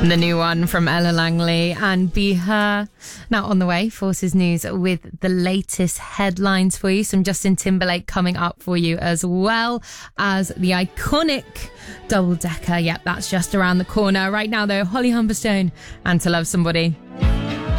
The new one from Ella Langley and Be Her. Now on the way, Forces News with the latest headlines for you. Some Justin Timberlake coming up for you, as well as the iconic double decker. Yep, that's just around the corner. Right now though, Holly Humberstone and To Love Somebody.